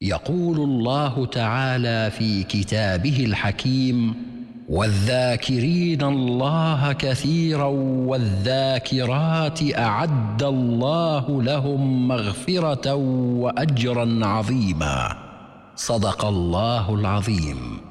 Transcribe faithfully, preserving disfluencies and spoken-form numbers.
يقول الله تعالى في كتابه الحكيم: والذاكرين الله كثيرا والذاكرات أعد الله لهم مغفرة وأجرا عظيما. صدق الله العظيم.